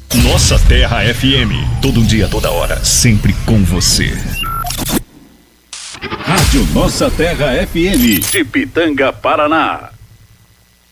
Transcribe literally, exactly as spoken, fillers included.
Nossa Terra F M. Todo dia, toda hora, sempre com você. Rádio Nossa Terra F M. De Pitanga, Paraná.